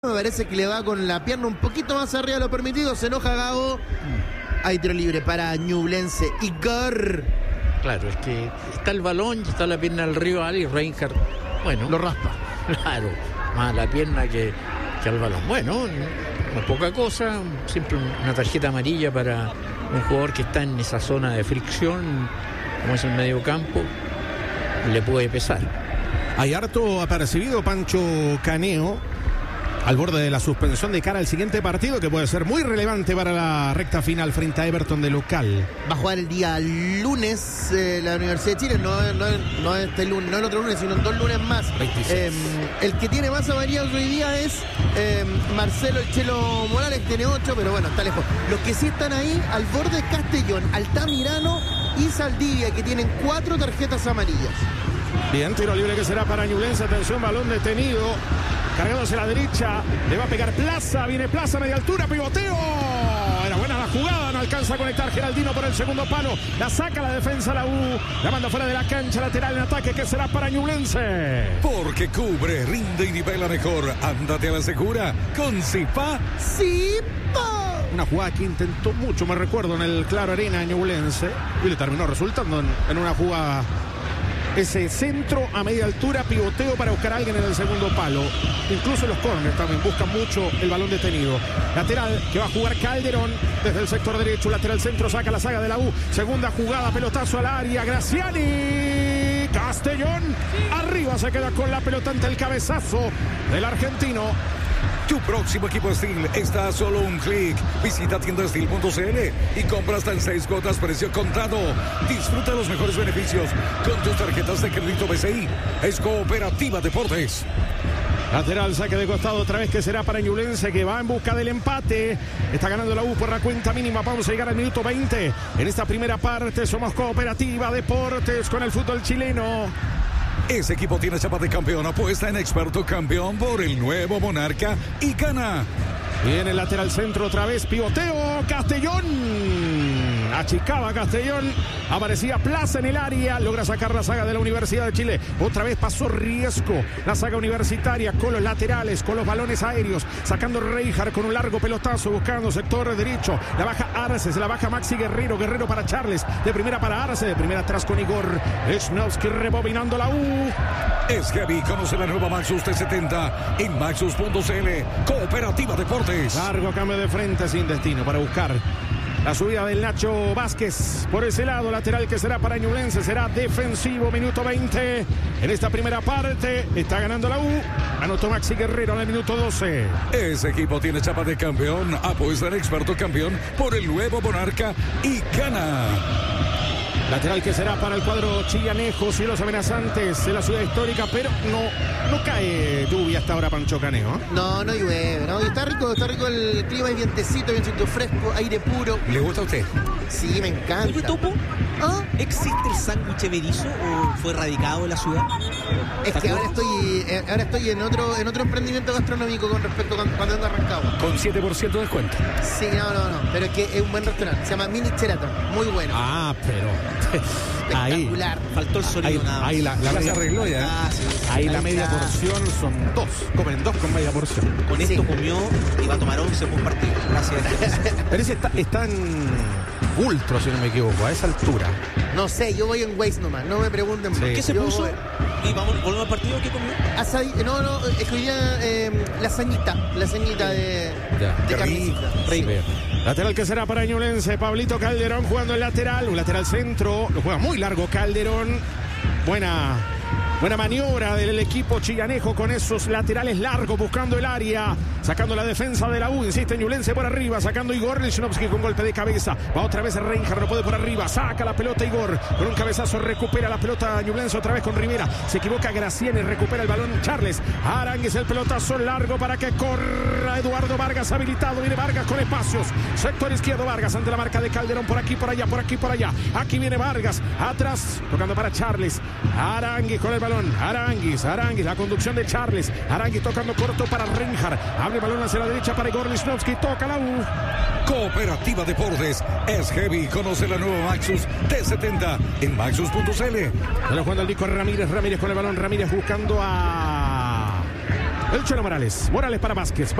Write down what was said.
Me parece que le va con la pierna un poquito más arriba de lo permitido. Se enoja Gago. Hay tiro libre para Ñublense. Igor. Claro, es que está el balón y está la pierna del rival y Reinhardt, bueno, lo raspa. Claro, más la pierna que al balón. Bueno, no poca cosa, siempre una tarjeta amarilla para un jugador que está en esa zona de fricción, como es el medio campo, le puede pesar. Hay harto apercibido Pancho Caneo al borde de la suspensión de cara al siguiente partido, que puede ser muy relevante para la recta final frente a Everton de local. Va a jugar el día lunes la Universidad de Chile, no este lunes, no el otro lunes, sino en 2 lunes más. El que tiene más amarillas hoy día es Marcelo El Chelo Morales, tiene 8, pero bueno, está lejos. Los que sí están ahí al borde es Castellón, Altamirano y Saldivia, que tienen 4 tarjetas amarillas. Bien, tiro libre que será para Ñublense. Atención, balón detenido. Cargado hacia la derecha. Le va a pegar Plaza. Viene Plaza, media altura, pivoteo. Era buena la jugada. No alcanza a conectar Geraldino por el segundo palo. La saca la defensa la U. La manda fuera de la cancha, lateral en ataque que será para Ñublense. Porque cubre, rinde y nivela mejor. Ándate a la segura con Zipa. ¡Zipa! Una jugada que intentó mucho, me recuerdo, en el Claro Arena Ñublense. Y le terminó resultando en una jugada. Ese centro a media altura, pivoteo para buscar a alguien en el segundo palo. Incluso los córneres también buscan mucho el balón detenido. Lateral que va a jugar Calderón desde el sector derecho. Lateral centro, saca la saga de la U. Segunda jugada, pelotazo al área. Graziani. Castellón. Arriba se queda con la pelota ante el cabezazo del argentino. Tu próximo equipo Steel está a solo un clic. Visita tiendasteel.cl y compra hasta en 6 cuotas, precio contado. Disfruta los mejores beneficios con tus tarjetas de crédito BCI. Es Cooperativa Deportes. Lateral, saque de costado otra vez que será para Ñublense, que va en busca del empate. Está ganando la U por la cuenta mínima. Vamos a llegar al minuto 20. En esta primera parte somos Cooperativa Deportes con el fútbol chileno. Ese equipo tiene chapa de campeón. Apuesta en Experto Campeón por el nuevo Monarca y gana. Viene el lateral centro otra vez. Pivoteo. Castellón. Achicaba Castellón. Aparecía Plaza en el área. Logra sacar la saga de la Universidad de Chile. Otra vez pasó Riesco. La saga universitaria con los laterales, con los balones aéreos. Sacando Reinhardt con un largo pelotazo. Buscando sector derecho. La baja Arce. Se la baja Maxi Guerrero. Guerrero para Charles. De primera para Arce. De primera atrás con Igor. Schnowski rebobinando la U. Es heavy. Conoce la nueva Maxus T70 en Maxus.cl. Cooperativa Deportes. Largo cambio de frente sin destino para buscar la subida del Nacho Vázquez por ese lado. Lateral que será para Ñublense, será defensivo. Minuto 20 en esta primera parte. Está ganando la U. Anotó Maxi Guerrero en el minuto 12. Ese equipo tiene chapa de campeón. Apuesta en Experto Campeón por el nuevo Monarca y gana. Lateral que será para el cuadro chillanejo. Cielos amenazantes en la ciudad histórica, pero no cae lluvia hasta ahora, Pancho Caneo. No llueve, ¿no? Está rico el clima, es vientecito, vientecito fresco, aire puro. ¿Le gusta a usted? Sí, me encanta. Oye, Topo, ¿Ah? ¿existe el sándwich berizo o fue radicado en la ciudad? Es que ahora estoy en otro emprendimiento gastronómico con respecto a cuando vengo arrancado. Con 7% de descuento. Sí, no. Pero es que es un buen restaurante. Se llama Mini Sheraton. Muy bueno. Ah, pero espectacular. Faltó el sonido nada más. Ahí la Ya se media, arregló ya. Sí. ahí la media porción son 2. Comen 2 con media porción. Con esto comió y va a tomar 11 por partido. Gracias. Pero ese está en Ultro, si no me equivoco, a esa altura. No sé, yo voy en Waze nomás. No me pregunten. Sí. ¿Qué se Yo puso? voy- Y volvemos al partido. ¿Qué comió? es que hoy día lasañita de Qué carnecita. Bien. Lateral que será para Ñublense. Pablito Calderón jugando el lateral. Un lateral centro. Lo juega muy largo Calderón. Buena maniobra del equipo chillanejo con esos laterales largos buscando el área. Sacando la defensa de la U. Insiste Ñublense por arriba. Sacando Igor Lichnowsky con golpe de cabeza. Va otra vez Reinhardt. No puede por arriba. Saca la pelota Igor. Con un cabezazo recupera la pelota Ñublense otra vez con Rivera. Se equivoca Graziani. Recupera el balón Charles. Arangues el pelotazo largo para que corra Eduardo Vargas habilitado. Viene Vargas con espacios. Sector izquierdo Vargas ante la marca de Calderón. Por aquí, por allá, por aquí, por allá. Aquí viene Vargas. Atrás. Tocando para Charles. Arangues con el balón. Aranguis, la conducción de Charles. Aranguis tocando corto para Reinhardt. Abre el balón hacia la derecha para Igor Lichnowsky. Toca la U. Cooperativa Deportes es heavy. Conoce la nueva Maxus T70 en Maxus.cl. Se lo juega el disco Ramírez con el balón. Ramírez buscando a El Chelo Morales. Morales para Vázquez.